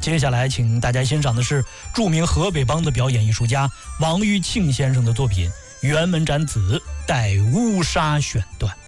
接下来请大家欣赏的是著名河北梆子表演艺术家王玉庆先生的作品《辕门斩子》带乌纱选段。